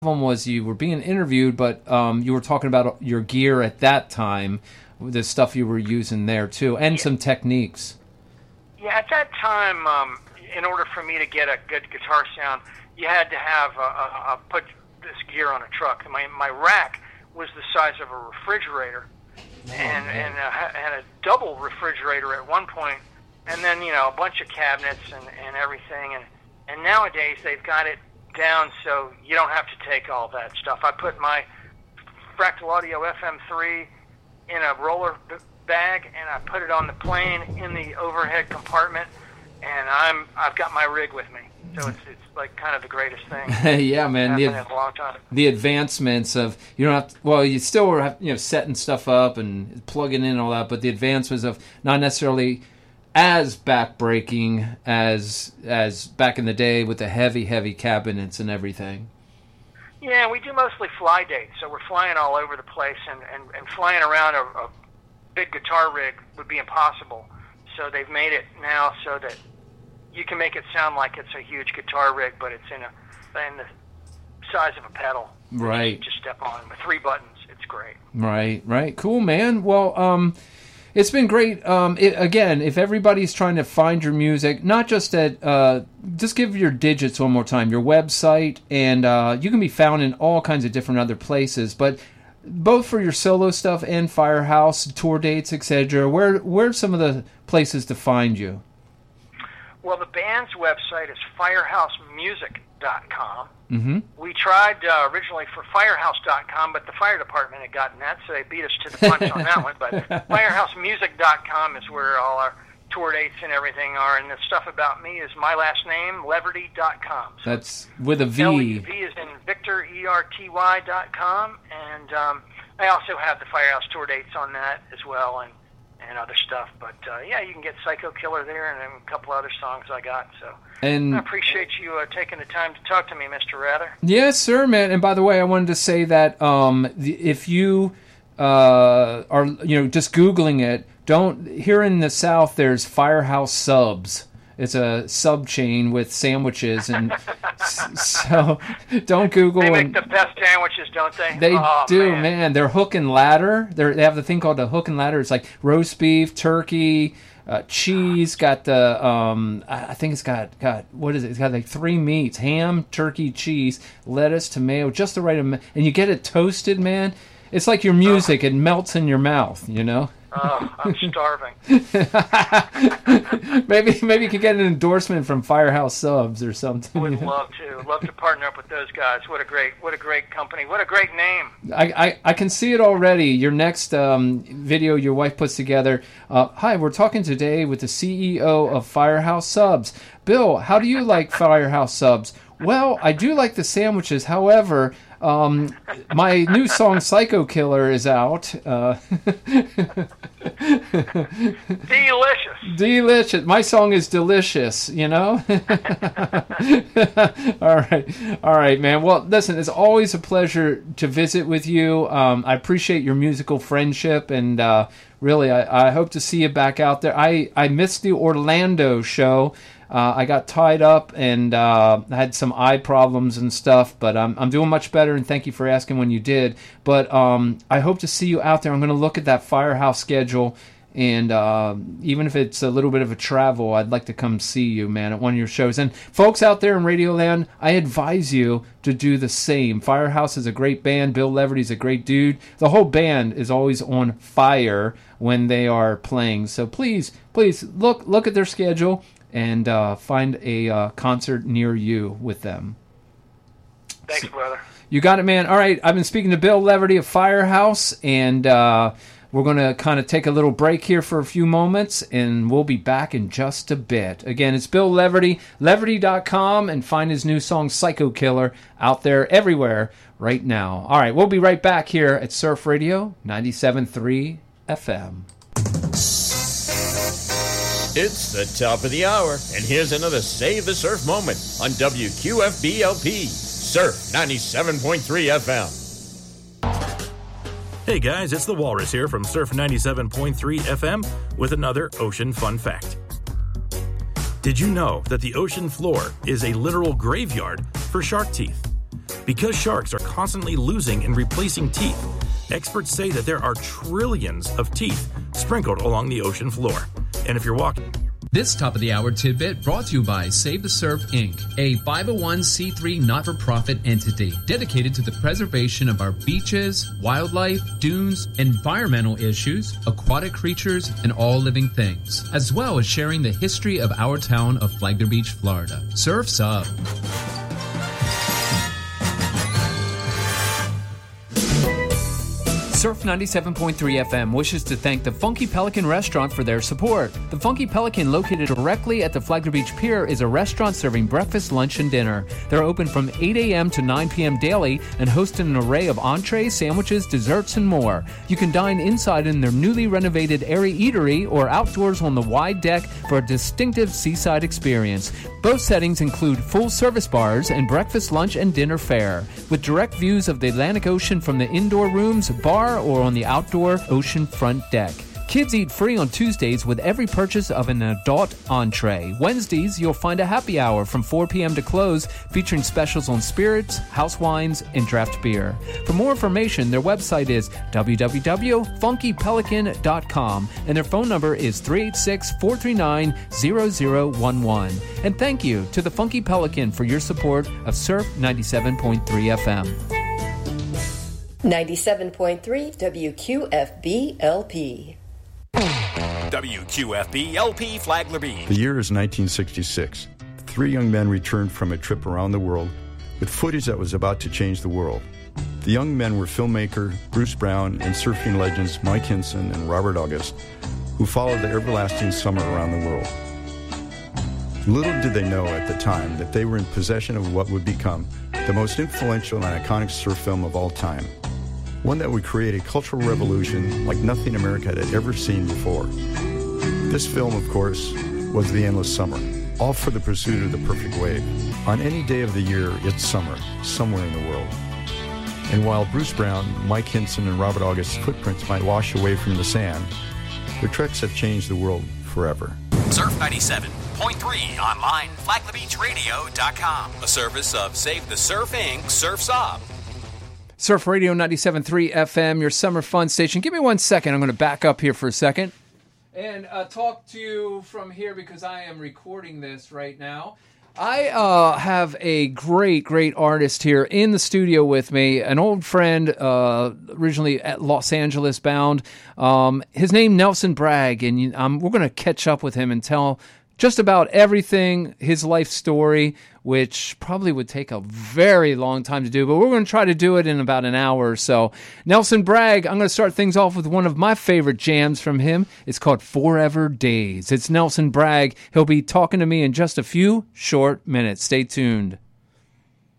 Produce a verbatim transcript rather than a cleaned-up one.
Was you were being interviewed, but um, you were talking about your gear at that time, the stuff you were using there too, and yeah. some techniques. Yeah, at that time, um, in order for me to get a good guitar sound, you had to have a, a, a put this gear on a truck. My my rack was the size of a refrigerator, oh, and man. and uh, had a double refrigerator at one point, and then you know a bunch of cabinets and, and everything, and and nowadays they've got it down so you don't have to take all that stuff. I put my Fractal Audio F M three in a roller b- bag and I put it on the plane in the overhead compartment, and I'm I've got my rig with me. So it's it's like kind of the greatest thing. Yeah, man. The, in a long time. The advancements of you don't have to, well, you still are you know setting stuff up and plugging in and all that, but the advancements of not necessarily as backbreaking as as back in the day with the heavy, heavy cabinets and everything. Yeah, we do mostly fly dates, so we're flying all over the place, and, and, and flying around a, a big guitar rig would be impossible. So they've made it now so that you can make it sound like it's a huge guitar rig, but it's in a in the size of a pedal. Right. You just step on with three buttons. It's great. Right, right. Cool, man. Well, um... it's been great. Um, it, again, if everybody's trying to find your music, not just at, uh, just give your digits one more time, your website, and uh, you can be found in all kinds of different other places, but both for your solo stuff and Firehouse, tour dates, et cetera, where, where's some of the places to find you? Well, the band's website is firehouse music dot com. Mm-hmm. We tried uh, originally for firehouse dot com, but the fire department had gotten that, so they beat us to the punch on that one. But firehouse music dot com is where all our tour dates and everything are, and the stuff about me is my last name, leverty dot com. So that's with a V. L E V is in Victor, E R T Y dot com, and um, I also have the Firehouse tour dates on that as well, and and other stuff. But uh, yeah, you can get Psycho Killer there, and a couple other songs I got. So and I appreciate you uh, taking the time to talk to me, Mister Rather. Yes, sir, man. And by the way, I wanted to say that um, the, if you uh, are you know just Googling it, don't here in the South there's Firehouse Subs. It's a sub chain with sandwiches, and so don't Google. They make and, the best sandwiches, don't they? They oh, do, man. man. They're hook and ladder. They're, they have the thing called a hook and ladder. It's like roast beef, turkey, uh, cheese. Got the um, I think it's got got what is it? It's got like three meats: ham, turkey, cheese, lettuce, tomato, just the right amount. And you get it toasted, man. It's like your music. It melts in your mouth, you know. Oh, I'm starving. maybe maybe you could get an endorsement from Firehouse Subs or something. Would you know? love to. Love to partner up with those guys. What a great what a great company. What a great name. I, I, I can see it already. Your next um, video your wife puts together. Uh, Hi, we're talking today with the C E O of Firehouse Subs. Bill, how do you like Firehouse Subs? Well, I do like the sandwiches. However, um, my new song Psycho Killer is out. Uh, delicious. Delicious. My song is delicious, you know? All right. All right, man. Well, listen, it's always a pleasure to visit with you. Um, I appreciate your musical friendship, and uh, really, I, I hope to see you back out there. I, I missed the Orlando show. Uh, I got tied up and uh, had some eye problems and stuff, but I'm I'm doing much better, and thank you for asking when you did. But um, I hope to see you out there. I'm going to look at that Firehouse schedule, and uh, even if it's a little bit of a travel, I'd like to come see you, man, at one of your shows. And folks out there in Radioland, I advise you to do the same. Firehouse is a great band. Bill Leverty's a great dude. The whole band is always on fire when they are playing. So please, please look look at their schedule and uh, find a uh, concert near you with them. Thanks, brother. You got it, man. All right, I've been speaking to Bill Leverty of Firehouse, and uh, we're going to kind of take a little break here for a few moments, and we'll be back in just a bit. Again, it's Bill Leverty, leverty dot com, and find his new song, Psycho Killer, out there everywhere right now. All right, we'll be right back here at Surf Radio ninety-seven point three F M. It's the top of the hour, and here's another Save the Surf moment on W Q F B L P, Surf ninety-seven point three F M. Hey guys, it's the Walrus here from Surf ninety-seven point three F M with another ocean fun fact. Did you know that the ocean floor is a literal graveyard for shark teeth? Because sharks are constantly losing and replacing teeth, experts say that there are trillions of teeth sprinkled along the ocean floor. And if you're walking... This top of the hour tidbit brought to you by Save the Surf Incorporated, a five oh one c three not-for-profit entity dedicated to the preservation of our beaches, wildlife, dunes, environmental issues, aquatic creatures, and all living things, as well as sharing the history of our town of Flagler Beach, Florida. Surf's up. Surf ninety-seven point three F M wishes to thank the Funky Pelican Restaurant for their support. The Funky Pelican, located directly at the Flagler Beach Pier, is a restaurant serving breakfast, lunch, and dinner. They're open from eight a.m. to nine p.m. daily and host an array of entrees, sandwiches, desserts, and more. You can dine inside in their newly renovated airy eatery or outdoors on the wide deck for a distinctive seaside experience. Both settings include full-service bars and breakfast, lunch, and dinner fare, with direct views of the Atlantic Ocean from the indoor rooms, bar, or on the outdoor ocean front deck. Kids eat free on Tuesdays with every purchase of an adult entree. Wednesdays, you'll find a happy hour from four p.m. to close, featuring specials on spirits, house wines, and draft beer. For more information, their website is w w w dot funky pelican dot com, and their phone number is three eight six, four three nine, zero zero one one. And thank you to the Funky Pelican for your support of Surf ninety-seven point three F M. ninety-seven point three W Q F B L P. W Q F B L P Flagler Beach. The year is nineteen sixty-six. Three young men returned from a trip around the world with footage that was about to change the world. The young men were filmmaker Bruce Brown and surfing legends Mike Hinson and Robert August, who followed the everlasting summer around the world. Little did they know at the time that they were in possession of what would become the most influential and iconic surf film of all time. One that would create a cultural revolution like nothing America had ever seen before. This film, of course, was The Endless Summer, all for the pursuit of the perfect wave. On any day of the year, it's summer, somewhere in the world. And while Bruce Brown, Mike Hinson, and Robert August's footprints might wash away from the sand, their treks have changed the world forever. Surf ninety-seven point three online, flagler beach radio dot com. A service of Save the Surf Incorporated. Surf's Up. Surf Radio ninety-seven point three F M, your summer fun station. Give me one second. I'm going to back up here for a second and uh, talk to you from here because I am recording this right now. I uh, have a great, great artist here in the studio with me, an old friend, uh, originally at Los Angeles bound. Um, his name, Nelson Bragg, and um, we're going to catch up with him and tell just about everything, his life story, which probably would take a very long time to do, but we're going to try to do it in about an hour or so. Nelson Bragg, I'm going to start things off with one of my favorite jams from him. It's called Forever Days. It's Nelson Bragg. He'll be talking to me in just a few short minutes. Stay tuned.